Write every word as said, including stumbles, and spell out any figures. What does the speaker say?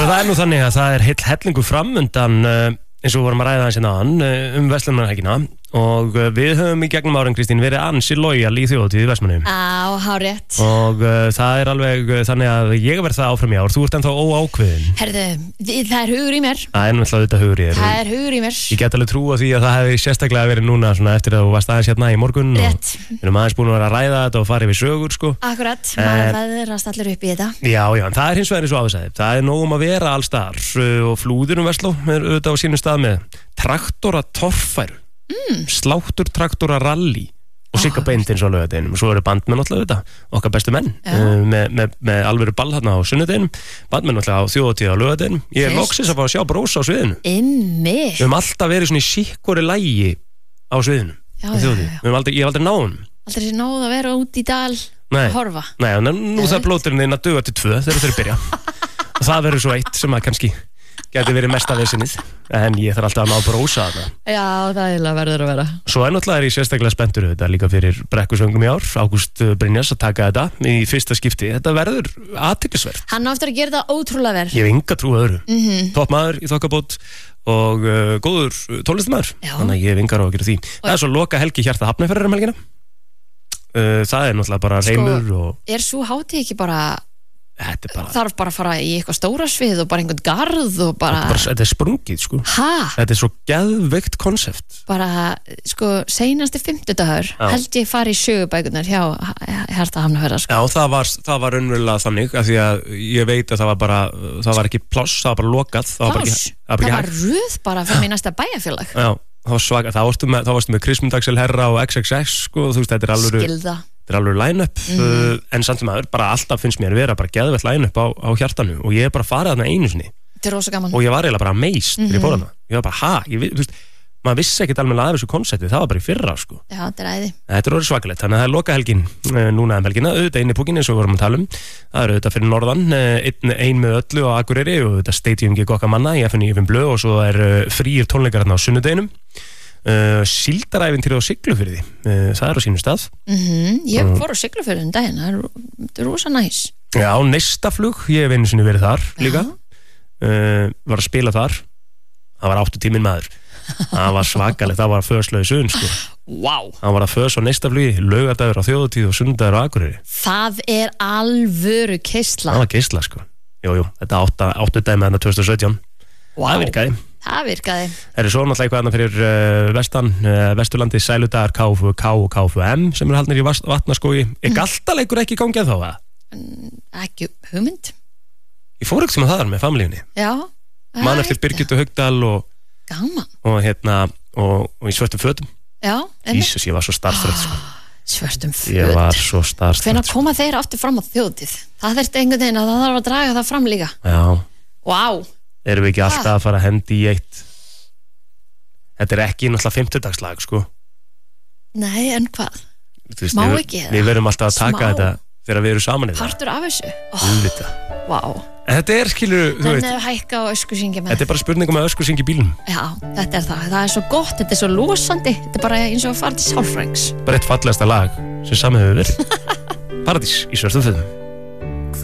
það er nú þannig að það er heill hellingur framundan uh, eins og við vorum að ræða aðeins hérna áðan uh, um verslunarhelgina og uh, við höfum í gegnum árin Kristín verið ansi lojal í þjóðhátíð í Vestmannaeyjum. Á, hárrétt. Og uh, það er alveg uh, þannig að ég verð það áfram í ár, þú ert ennþá óákveðin. Herðu, það er hugur í mér. Það er náttúrulega þetta hugur í þér. Það er hugur í mér. Ég get alveg trúa því að það hefði sérstaklega verið núna svona eftir að þú varst aðeins hérna í morgun. Rétt. Og við erum aðeins búin að vera að ræða þetta og fara yfir sögur sko. Akkurat, maður veðrast allir upp í þetta. Já, já, en það er hins vegar eins og áður sagði. Það er nóg um að vera alls staðar og flúðurum Versló er auðvitað á sínum stað með traktora torfæru, mm. sláttur traktora rally og sigga beint eins og á laugardeginum og svo eru bandmenn náttúrulega auðvitað, okkar bestu menn uh, með, með, með alvöru ball þarna á sunnudeginum, bandmenn náttúrulega á þjóðhátíð á laugardeginum. Ég er loksins að fá að sjá brósa á sviðinu. Einmitt. Við höfum alltaf verið svona í sikkori lægi á sviðinu. Já, já, já. Við höfum aldrei, ég hef aldrei náð honum. Aldrei sér náð að vera út í dal Nei. og horfa. Nei, og nú það blóturinn inn að duga til tvö þegar þeir byrja. Og það verður svo eitt sem að kannski geti verið mesta vesinið, en ég þarf alltaf að ná brósa þarna. Já, það er eiginlega verður að vera. Svo er náttúrulega er ég sérstaklega spenntur þetta líka fyrir brekkusöngum í ár, Ágúst Brynjars að taka þetta í fyrsta skipti. Þetta verður athyglisvert. Hann á eftir að gera þetta ótrúlega vel. Ég hef enga trú að öðru. Mm-hmm. Toppmaður í þokkabót og uh, góður tónlistarmaður. Þannig að ég hef engar á að gera því. Og það er svo loka helgi Hjarta Hafnarfjarðar um helgina. Uh, það er náttúrulega bara reymur sko, og... Er svo hátíð ekki bara... Bara, þarf bara að fara í eitthvað stóra svið og bara einhvern garð og bara... bara þetta er sprungið sko. Hæ? Þetta er svo geðveikt konsept. Bara, sko, seinasti fimmtudagur held ég fari í sögubækunar hjá Hjarta Hafnarfjarðar sko. Já, það var, það var raunverulega þannig af því að ég veit að það var bara það var ekki pláss, það var bara lokað. Það var, bara ekki, það var, það ekki var röð bara fyrir mig næsta bæjarfélag. Já, það var svaka, það varstu með, með Krismundagsel Herra og X X X sko, þú veist, þetta er alveg... Skilða. Þetta er alveg line-up, mm. uh, en samt sem aður bara alltaf finnst mér vera bara geðvett line-up á, á hjartanu og ég hef bara farið þarna einu sinni. Þetta er rosa gaman. Og ég var eiginlega bara amazed mm-hmm. þegar ég fór þarna. Ég var bara, ha, ég, þú veist, maður vissi ekkert alveg að þessu konsepti, það var bara í fyrra, sko. Já, þetta er æði. Þetta er orðið svakalegt, þannig að það er lokahelgin uh, núna um helgina, auðvitað inn í púkinni eins og við vorum að tala um. Það er auðvitað fyrir norðan, uh, einn ein með öllu á Akureyri og auðvitað Stadium gig okkar manna í F N í Blöð og svo er uh, fríir tónleikar þarna á sunnudeginum. Uh, Síldarævintýrið á Siglufirði uh, það er á sínum stað mm-hmm. Ég fór á Siglufirði um daginn, það er, það er rosa næs. Já, neistaflug, ég hef einu sinni verið þar líka uh, var að spila þar það var áttu tíminn maður það var svakalegt, það var að föðslöði sunn sko. Wow. Það var að föðs á neistaflugi laugardagur á Þjóðhátíð og sunnudagur á Akureyri. Það er alvöru keisla. Það var keisla sko. Jú, jú, þetta áttu, áttu dæmi þarna tvö þúsund og sautján. Wow. Það virkaði. Það virkaði. Það er svo náttúrulega eitthvað annað fyrir uh, vestan, uh, Vesturlandi, Sæludagar, K F U K og K F U M sem eru haldnir í Vatnaskógi. Er mm. galtaleikur ekki í gangi að þá það? Ekki hugmynd. Ég fór ekki sem að það er með familíunni. Já. Man eftir Birgitu Haugdal og, Gaman. og, hérna, og, og í svörtum fötum. Já. Ísus, ég var svo starfrætt sko. Svörtum föt. Ég var svo starfrætt. Hvenær koma þeir aftur fram á þjóðhátíð? Það þurfti einhvern veginn að það þarf að draga það fram líka. Já. Vá. Erum við ekki alltaf að fara að hendi í eitt? Þetta er ekki náttúrulega fimmtudagslag, sko. Nei, en hvað? Veist, Má við, ekki Við verðum alltaf að taka Smá. þetta þegar við erum saman í það. Partur af þessu. Úlvita. Oh. Vá. En þetta er, skilur, þú Þannig veit. að hækka og öskusyngja með. Þetta er bara spurningum að öskusyngja í bílum. Já, þetta er það. Það er svo gott, þetta er svo losandi. Þetta er bara eins og að fara til sálfræðings. Bara eitt fallegasta lag sem samið hefur verið. Paradís í svörtum fötum.